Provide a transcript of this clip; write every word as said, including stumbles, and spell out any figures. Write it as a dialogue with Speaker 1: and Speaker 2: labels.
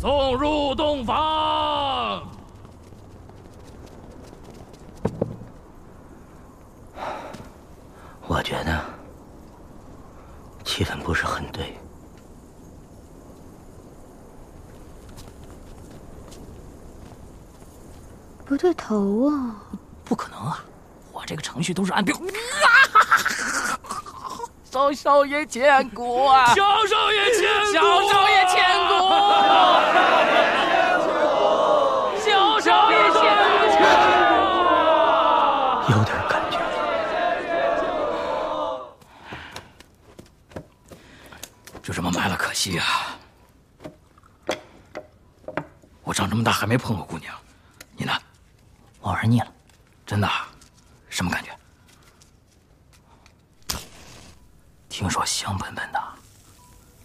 Speaker 1: 送入洞房。
Speaker 2: 我觉得气氛不是很对。
Speaker 3: 不对头啊！
Speaker 4: 不可能啊！我这个程序都是按表。少少爷千古啊！
Speaker 1: 小少爷千古！
Speaker 4: 小少爷千古！小少爷千古！
Speaker 2: 有点感觉。
Speaker 4: 就这么埋了，可惜啊！我长这么大还没碰过姑娘，你呢？
Speaker 2: 我玩腻了。
Speaker 4: 真的？什么感觉？听说香喷喷的。